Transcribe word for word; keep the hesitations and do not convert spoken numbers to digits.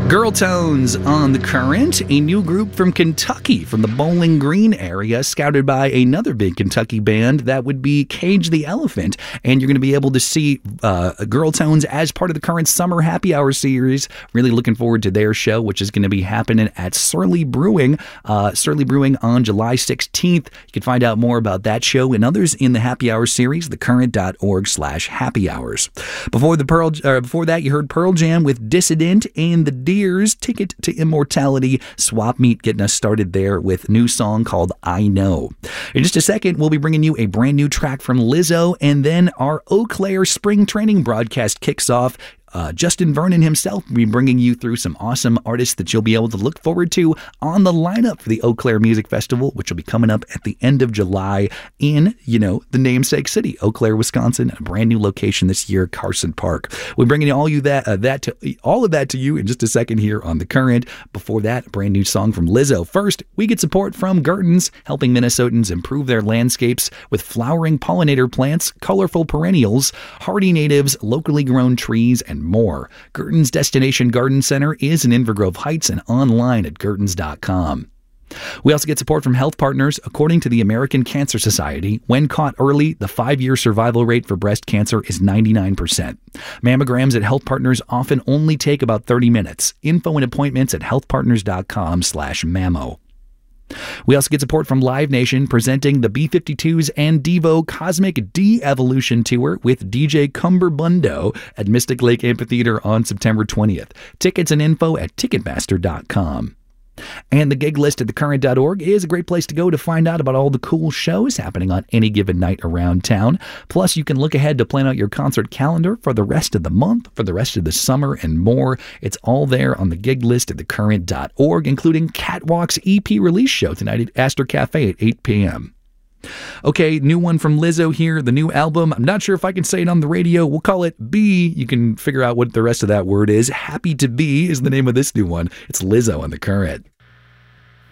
Girl Tones on the Current, a new group from Kentucky, from the Bowling Green area, scouted by another big Kentucky band that would be Cage the Elephant. And you're going to be able to see uh, Girl Tones as part of the Current Summer Happy Hour series. Really looking forward to their show, which is going to be happening at Surly Brewing, uh, Surly Brewing on July sixteenth. You can find out more about that show and others in the Happy Hour series, thecurrent.org slash happy hours. Before the Pearl, uh, before that, you heard Pearl Jam with Dissident and the Deers, Ticket to Immortality. Swap Meet getting us started there with a new song called I Know. In just a second, we'll be bringing you a brand new track from Lizzo, and then our Eau Claire spring training broadcast kicks off. Uh, Justin Vernon himself will be bringing you through some awesome artists that you'll be able to look forward to on the lineup for the Eau Claire Music Festival, which will be coming up at the end of July in, you know, the namesake city, Eau Claire, Wisconsin, a brand new location this year, Carson Park. We're bringing all you that uh, that to, all of that to you in just a second here on The Current. Before that, a brand new song from Lizzo. First, we get support from Gurton's, helping Minnesotans improve their landscapes with flowering pollinator plants, colorful perennials, hardy natives, locally grown trees, and more. Gurton's Destination Garden Center is in Inver Grove Heights and online at gurtons dot com. We also get support from Health Partners. According to the American Cancer Society, when caught early, the five-year survival rate for breast cancer is ninety-nine percent. Mammograms at Health Partners often only take about thirty minutes. Info and appointments at healthpartners.com slash mammo. We also get support from Live Nation, presenting the B fifty-twos and Devo Cosmic De-Evolution Tour with D J Cumberbundo at Mystic Lake Amphitheater on September twentieth. Tickets and info at ticketmaster dot com. And the gig list at the current dot org is a great place to go to find out about all the cool shows happening on any given night around town. Plus, you can look ahead to plan out your concert calendar for the rest of the month, for the rest of the summer, and more. It's all there on the gig list at the current dot org, including Catwalk's E P release show tonight at Astor Cafe at eight p.m. Okay, new one from Lizzo here, the new album. I'm not sure if I can say it on the radio. We'll call it B. You can figure out what the rest of that word is. Happy to Be is the name of this new one. It's Lizzo on The Current.